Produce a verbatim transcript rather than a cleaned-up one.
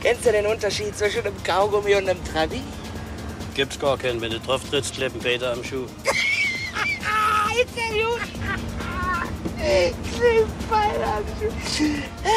Kennst du den Unterschied zwischen einem Kaugummi und einem Trabi? Gibt's gar keinen. Wenn du drauf trittst, kleben Bäder am Schuh. Ist der gut? Klebt Beide am Schuh.